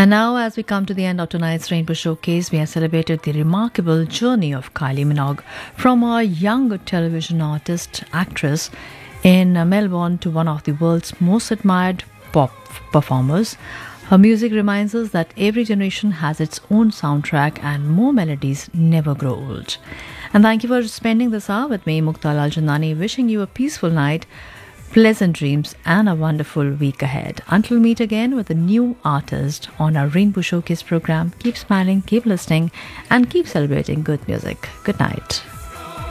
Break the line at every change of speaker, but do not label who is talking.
And now, as we come to the end of tonight's Rainbow Showcase, we have celebrated the remarkable journey of Kylie Minogue from a young television artist, actress in Melbourne to one of the world's most admired pop performers. Her music reminds us that every generation has its own soundtrack and more melodies never grow old. And thank you for spending this hour with me, Mukhtar Al-Jannani, wishing you a peaceful night, pleasant dreams, and a wonderful week ahead. Until we meet again with a new artist on our Rainbow Showcase program, keep smiling, keep listening, and keep celebrating good music. Good night.